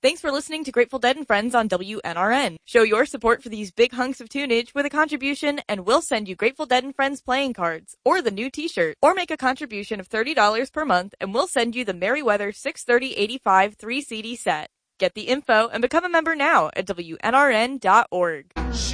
Thanks for listening to Grateful Dead and Friends on WNRN. Show your support for these big hunks of tunage with a contribution, and we'll send you Grateful Dead and Friends playing cards, or the new t-shirt, or make a contribution of $30 per month, and we'll send you the Merriweather 63085 3-CD set. Get the info and become a member now at WNRN.org.